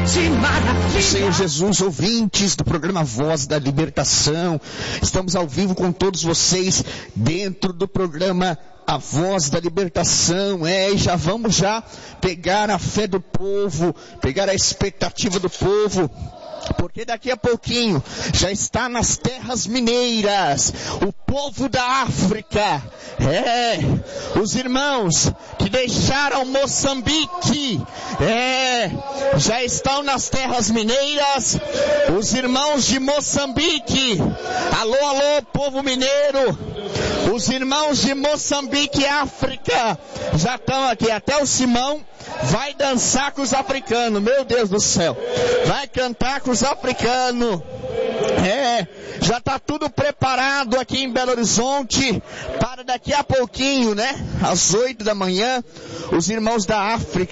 Senhor Jesus, ouvintes do programa Voz da Libertação, estamos ao vivo com todos vocês dentro do programa A Voz da Libertação, e já vamos pegar a fé do povo, pegar a expectativa do povo, porque daqui a pouquinho já está nas terras mineiras, o povo da África, os irmãos que deixaram Moçambique, já estão nas terras mineiras, os irmãos de Moçambique, alô, povo mineiro, os irmãos de Moçambique, África, já estão aqui, até o Simão vai dançar com os africanos, meu Deus do céu, vai cantar com os africanos, já está tudo preparado aqui em Belo Horizonte, para daqui a pouquinho, às 8 da manhã, os irmãos da África